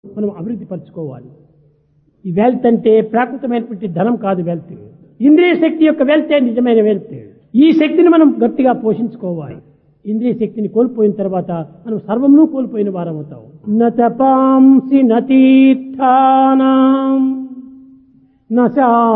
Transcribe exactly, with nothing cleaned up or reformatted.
మనం అభివృద్ధి పరచుకోవాలి. ఈ వెల్త్ అంటే ప్రాకృతమైనటువంటి ధనం కాదు వెల్త్. ఇంద్రియ శక్తి యొక్క వెల్తే నిజమైన వెల్త్. ఈ శక్తిని మనం గట్టిగా పోషించుకోవాలి. ఇంద్రియ శక్తిని కోల్పోయిన తర్వాత మనం సర్వమును కోల్పోయిన వారం అవుతాం. నతపాంసి నతీర్థానాం నశా